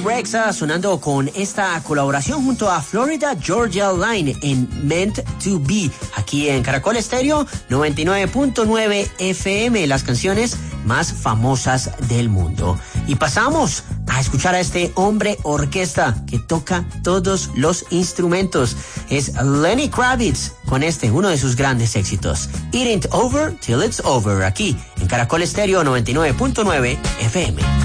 Rexha sonando con esta colaboración junto a Florida Georgia Line en Meant to Be, aquí en Caracol Estéreo 99.9 FM, las canciones más famosas del mundo. Y pasamos a escuchar a este hombre orquesta que toca todos los instrumentos. Es Lenny Kravitz con uno de sus grandes éxitos, It Ain't Over Till It's Over, aquí en Caracol Estéreo 99.9 FM.